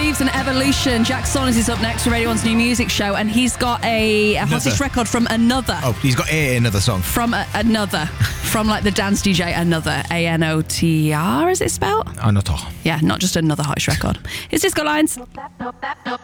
Reeves and Evolution. Jack Saunders is up next for Radio 1's new music show, and he's got a hottest record from Another. Oh, he's got another song. From Another. From like the dance DJ Another. ANOTR, is it spelled? Another. Yeah, not just another hottest record. It's Disco Lines.